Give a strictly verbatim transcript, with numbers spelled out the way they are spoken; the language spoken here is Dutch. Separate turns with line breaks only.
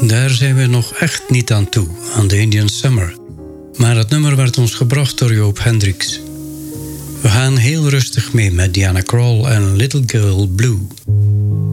Daar zijn we nog echt niet aan toe, aan de Indian Summer. Maar het nummer werd ons gebracht door Joop Hendricks. We gaan heel rustig mee met Diana Krall en Little Girl Blue.